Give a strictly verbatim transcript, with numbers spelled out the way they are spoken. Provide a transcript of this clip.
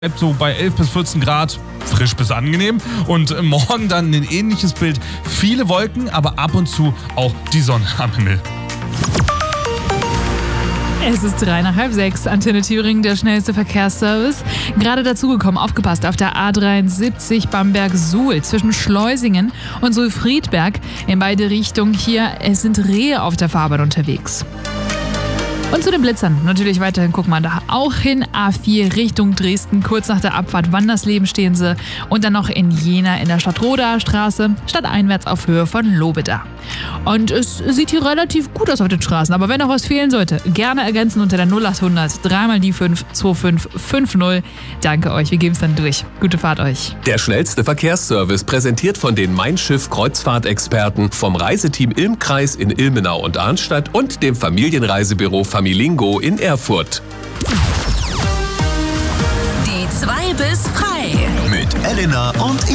Bleibt so bei elf bis vierzehn Grad, frisch bis angenehm. Und morgen dann ein ähnliches Bild. Viele Wolken, aber ab und zu auch die Sonne am Himmel. Es ist drei nach halb sechs. Antenne Thüringen, der schnellste Verkehrsservice. Gerade dazugekommen, aufgepasst, auf der A dreiundsiebzig Bamberg-Suhl zwischen Schleusingen und Suhl-Friedberg in beide Richtungen hier. Es sind Rehe auf der Fahrbahn unterwegs. Und zu den Blitzern. Natürlich weiterhin guckt man da auch hin. A vier Richtung Dresden, kurz nach der Abfahrt Wandersleben stehen sie. Und dann noch in Jena in der Stadtrodaer Straße, stadteinwärts auf Höhe von Lobeda. Und es sieht hier relativ gut aus auf den Straßen. Aber wenn noch was fehlen sollte, gerne ergänzen unter der null acht hundert drei mal die fünf zwei fünf fünf null. Danke euch, wir geben es dann durch. Gute Fahrt euch. Der schnellste Verkehrsservice präsentiert von den Mein Schiff Kreuzfahrtexperten vom Reiseteam Ilm-Kreis in Ilmenau und Arnstadt und dem Familienreisebüro Familingo in Erfurt. Die zwei bis frei. Mit Elena und